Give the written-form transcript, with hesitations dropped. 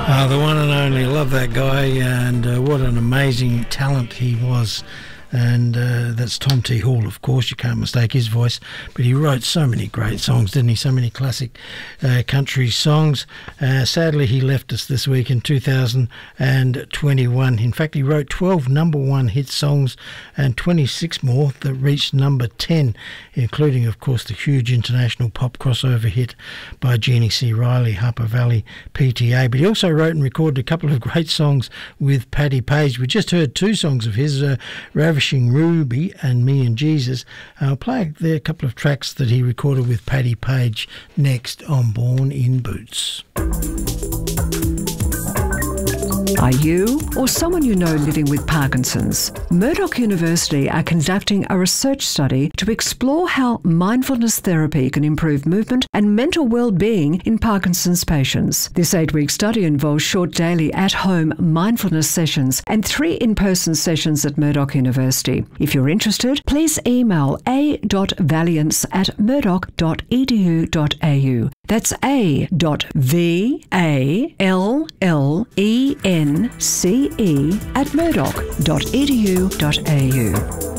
The one and only, love that guy, and what an amazing talent he was. And that's Tom T. Hall, of course. You can't mistake his voice. But he wrote so many great songs, didn't he? So many classic country songs. Sadly, he left us this week in 2021. In fact, he wrote 12 number one hit songs and 26 more that reached number 10, including, of course, the huge international pop crossover hit by Jeannie C. Riley, Harper Valley PTA. But he also wrote and recorded a couple of great songs with Paddy Page. We just heard two songs of his, Ravishing Ruby and Me and Jesus. I'll play a couple of tracks that he recorded with Paddy Page next on Born in Boots. Are you or someone you know living with Parkinson's? Murdoch University are conducting a research study to explore how mindfulness therapy can improve movement and mental well-being in Parkinson's patients. This 8-week study involves short daily at-home mindfulness sessions and 3 in-person sessions at Murdoch University. If you're interested, please email a.valiance@murdoch.edu.au. That's a.vallence@murdoch.edu.au.